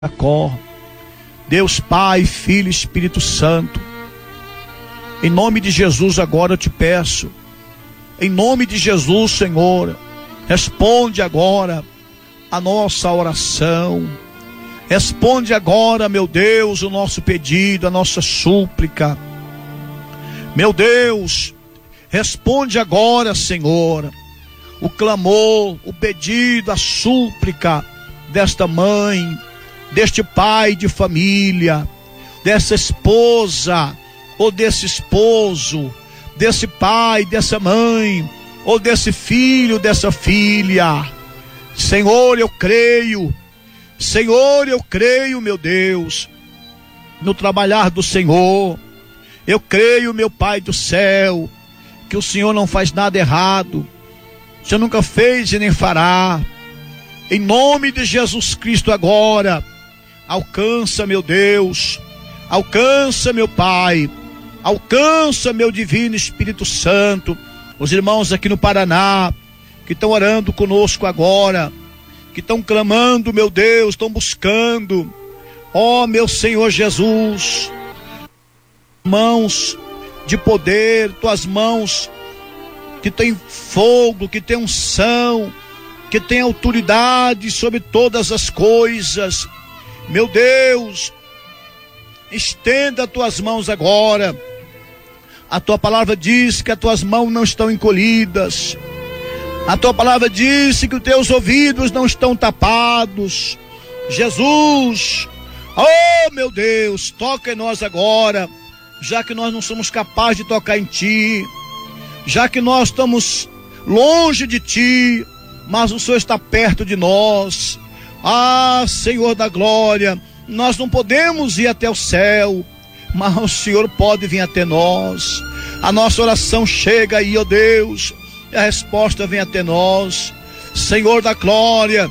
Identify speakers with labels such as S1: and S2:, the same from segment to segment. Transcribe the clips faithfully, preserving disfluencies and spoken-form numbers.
S1: Jacó. Deus Pai, Filho e Espírito Santo, em nome de Jesus agora eu te peço, em nome de Jesus, Senhor, responde agora a nossa oração, responde agora, meu Deus, o nosso pedido, a nossa súplica, meu Deus, responde agora, Senhor, o clamor, o pedido, a súplica desta mãe, deste pai de família, dessa esposa, ou desse esposo, desse pai, dessa mãe, ou desse filho, dessa filha. Senhor, eu creio, Senhor, eu creio, meu Deus, no trabalhar do Senhor. Eu creio, meu Pai do céu, que o Senhor não faz nada errado, o Senhor nunca fez e nem fará. Em nome de Jesus Cristo agora, alcança, meu Deus, alcança, meu Pai, alcança, meu divino Espírito Santo, os irmãos aqui no Paraná, que estão orando conosco agora, que estão clamando, meu Deus, estão buscando, ó meu Senhor Jesus, mãos de poder, tuas mãos que tem fogo, que tem unção, que tem autoridade sobre todas as coisas. Meu Deus, estenda as tuas mãos agora. A tua palavra diz que as tuas mãos não estão encolhidas. A tua palavra diz que os teus ouvidos não estão tapados. Jesus, oh meu Deus, toca em nós agora, já que nós não somos capazes de tocar em ti, já que nós estamos longe de ti, mas o Senhor está perto de nós. Ah, Senhor da glória, nós não podemos ir até o céu, mas o Senhor pode vir até nós. A nossa oração chega aí, ó Deus, e a resposta vem até nós. Senhor da glória,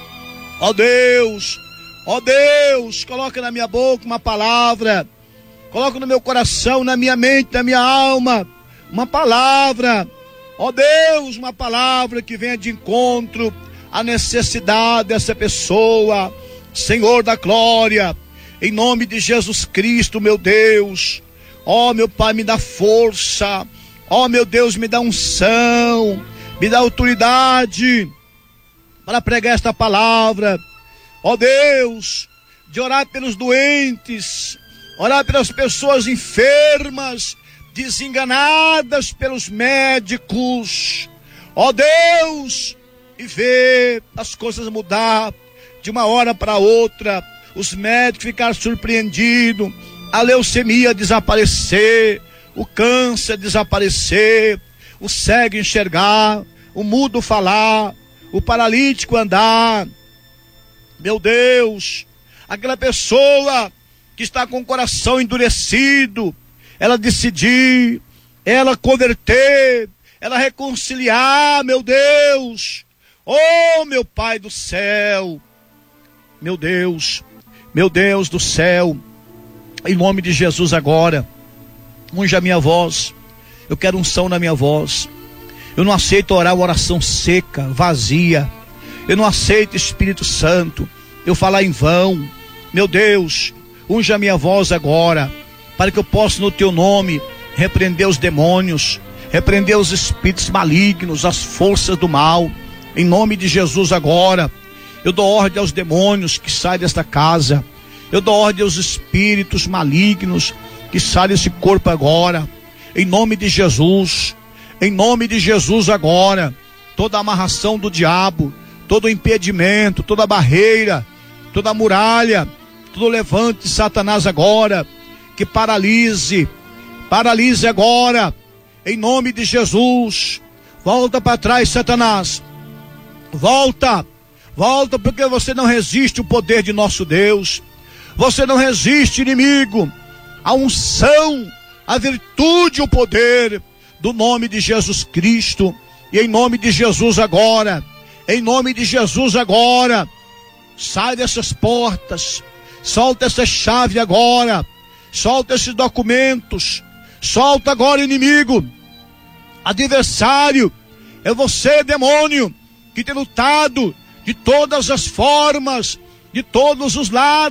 S1: ó Deus, ó Deus, coloca na minha boca uma palavra, coloca no meu coração, na minha mente, na minha alma, uma palavra, ó Deus, uma palavra que venha de encontro a necessidade dessa pessoa. Senhor da glória, em nome de Jesus Cristo, meu Deus, ó meu Pai, me dá força, ó meu Deus, me dá unção, me dá autoridade para pregar esta palavra, ó Deus, de orar pelos doentes, orar pelas pessoas enfermas, desenganadas pelos médicos, ó Deus, e ver as coisas mudar de uma hora para outra, os médicos ficaram surpreendidos, a leucemia desaparecer, o câncer desaparecer, o cego enxergar, o mudo falar, o paralítico andar. Meu Deus, aquela pessoa que está com o coração endurecido, ela decidir, ela converter, ela reconciliar, meu Deus. Oh, meu Pai do céu, meu Deus, meu Deus do céu, em nome de Jesus agora, unja a minha voz, eu quero unção na minha voz, eu não aceito orar uma oração seca, vazia, eu não aceito, Espírito Santo, eu falar em vão. Meu Deus, unja a minha voz agora, para que eu possa no teu nome repreender os demônios, repreender os espíritos malignos, as forças do mal. Em nome de Jesus agora, eu dou ordem aos demônios que saem desta casa, eu dou ordem aos espíritos malignos que saem desse corpo agora, em nome de Jesus, em nome de Jesus agora, toda amarração do diabo, todo impedimento, toda barreira, toda muralha, todo levante de Satanás agora, que paralise, paralise agora, em nome de Jesus. Volta para trás, Satanás, volta, volta, porque você não resiste o poder de nosso Deus, você não resiste, inimigo, a unção, a virtude, o poder do nome de Jesus Cristo. E em nome de Jesus agora, em nome de Jesus agora, sai dessas portas, solta essa chave agora, solta esses documentos, solta agora, inimigo, adversário, é você, demônio, que tem lutado de todas as formas de todos os lados.